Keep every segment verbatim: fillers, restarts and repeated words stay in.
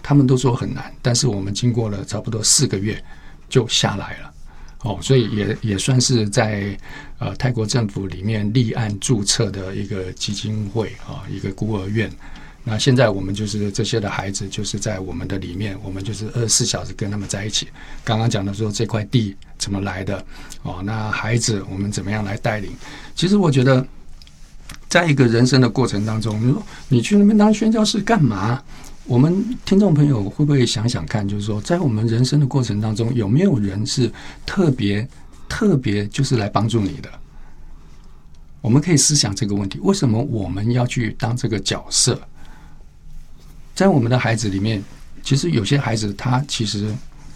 他们都说很难，但是我们经过了差不多四个月就下来了。哦，所以也也算是在呃泰国政府里面立案注册的一个基金会啊，一个孤儿院。那现在我们就是这些的孩子，就是在我们的里面，我们就是二十四小时跟他们在一起。刚刚讲的说这块地怎么来的哦，那孩子我们怎么样来带领？其实我觉得，在一个人生的过程当中，你说你去那边当宣教士干嘛？我们听众朋友会不会想想看，就是说，在我们人生的过程当中，有没有人是特别特别就是来帮助你的？我们可以思想这个问题：为什么我们要去当这个角色？在我们的孩子里面，其实有些孩子他其实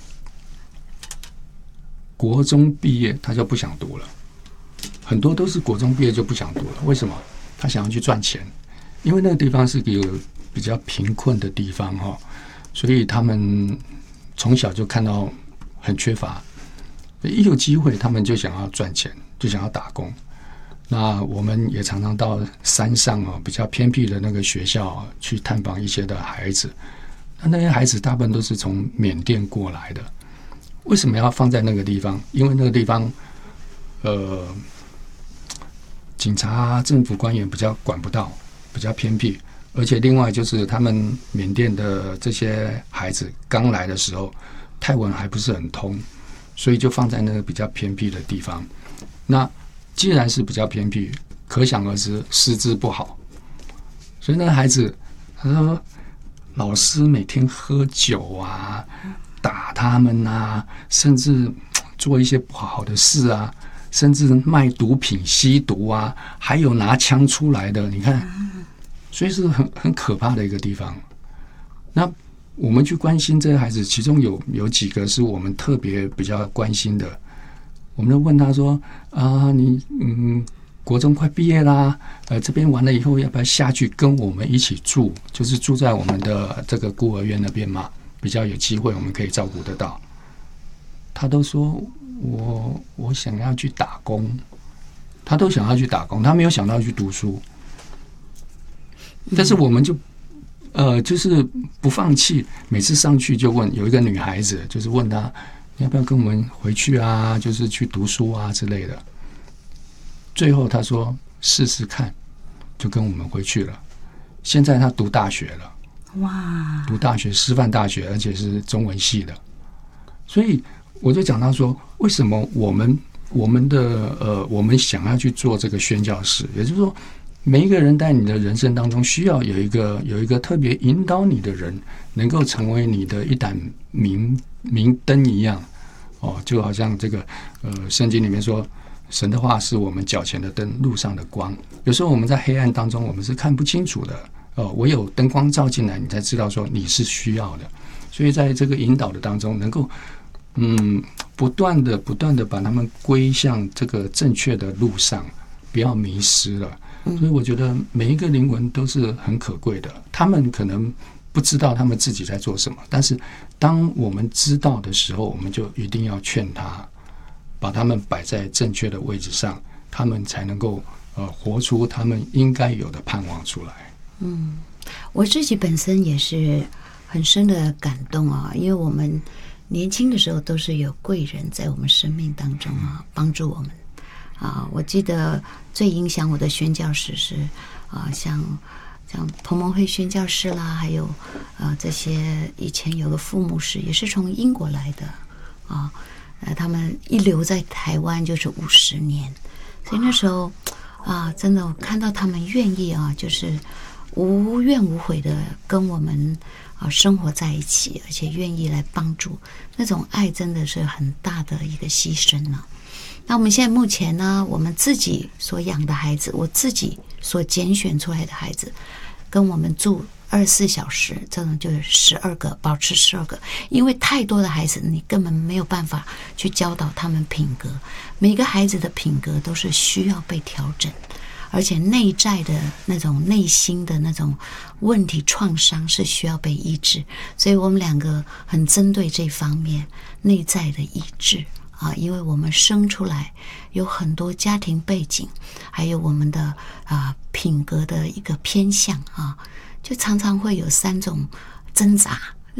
国中毕业他就不想读了，很多都是国中毕业就不想读了。为什么？他想要去赚钱，因为那个地方是有比较贫困的地方哈，所以他们从小就看到很缺乏，一有机会他们就想要赚钱，就想要打工。那我们也常常到山上哦，比较偏僻的那个学校去探访一些的孩子。那那些孩子大部分都是从缅甸过来的。为什么要放在那个地方？因为那个地方，呃，警察、政府官员比较管不到，比较偏僻。而且另外就是他们缅甸的这些孩子刚来的时候，泰文还不是很通，所以就放在那个比较偏僻的地方。那既然是比较偏僻，可想而知师资不好，所以那个孩子他说老师每天喝酒啊，打他们啊，甚至做一些不好的事啊，甚至卖毒品、吸毒啊，还有拿枪出来的，你看，所以是很很可怕的一个地方。那我们去关心这些孩子，其中有有几个是我们特别比较关心的。我们就问他说：“啊，你嗯，国中快毕业啦，呃，这边完了以后要不要下去跟我们一起住？就是住在我们的这个孤儿院那边嘛，比较有机会，我们可以照顾得到。”他都说：“我我想要去打工。”他都想要去打工，他没有想到去读书。但是我们就呃，就是不放弃，每次上去就问，有一个女孩子，就是问他。要不要跟我们回去啊？就是去读书啊之类的。最后他说试试看，就跟我们回去了。现在他读大学了，哇！读大学，师范大学，而且是中文系的。所以我就讲到说，为什么我们我们的呃，我们想要去做这个宣教士，也就是说，每一个人在你的人生当中，需要有一个有一个特别引导你的人，能够成为你的一盏明明灯一样。哦，就好像这个呃，圣经里面说，神的话是我们脚前的灯，路上的光。有时候我们在黑暗当中，我们是看不清楚的。哦，唯有灯光照进来，你才知道说你是需要的。所以在这个引导的当中，能够嗯，不断的、不断的把他们归向这个正确的路上，不要迷失了。所以我觉得每一个灵魂都是很可贵的，他们可能不知道他们自己在做什么，但是当我们知道的时候，我们就一定要劝他，把他们摆在正确的位置上，他们才能够呃活出他们应该有的盼望出来。 嗯，我自己本身也是很深的感动啊，因为我们年轻的时候都是有贵人在我们生命当中啊，帮助我们啊。我记得最影响我的宣教士是啊，像。像彭蒙会宣教士啦，还有呃这些以前有个副牧师也是从英国来的啊，呃他们一留在台湾就是五十年，所以那时候啊，真的我看到他们愿意啊，就是无怨无悔的跟我们啊生活在一起，而且愿意来帮助，那种爱真的是很大的一个牺牲呢、啊。那我们现在目前呢，我们自己所养的孩子，我自己所拣选出来的孩子，跟我们住二十四小时，这种就是十二个，保持十二个，因为太多的孩子，你根本没有办法去教导他们品格。每个孩子的品格都是需要被调整，而且内在的那种内心的那种问题创伤是需要被医治，所以我们两个很针对这方面内在的医治。啊，因为我们生出来有很多家庭背景，还有我们的啊品格的一个偏向啊，就常常会有三种挣扎